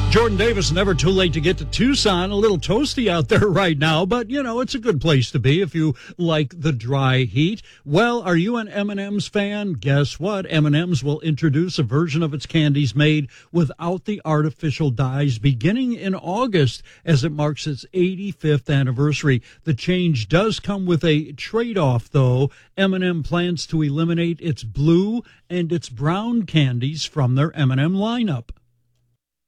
Jordan Davis, never too late to get to Tucson. A little toasty out there right now, but, you know, it's a good place to be if you like the dry heat. Well, are you an M&M's fan? Guess what? M&M's will introduce a version of its candies made without the artificial dyes beginning in August as it marks its 85th anniversary. The change does come with a trade-off, though. M&M plans to eliminate its blue and its brown candies from their M&M lineup.